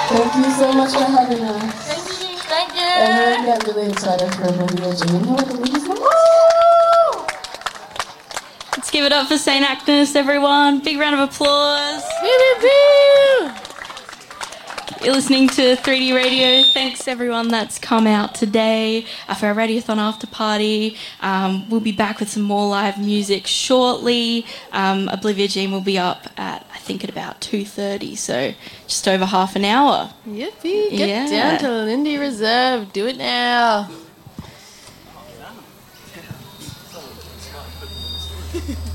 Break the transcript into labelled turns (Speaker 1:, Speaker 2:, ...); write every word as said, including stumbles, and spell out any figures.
Speaker 1: Thank you so much for having us.
Speaker 2: Thank you. Thank you.
Speaker 1: And we're get really excited for Olivia Jean. Thank you so much.
Speaker 3: Let's give it up for Saint Agnes, everyone. Big round of applause. You're listening to three D Radio. Thanks everyone that's come out today uh, for our Radiothon after party. Um, we'll be back with some more live music shortly. Um, Olivia Jean will be up at, I think, at about two thirty, so just over half an hour.
Speaker 4: Yippee. Get
Speaker 3: Yeah.
Speaker 4: down to Lindy Reserve. Do it now.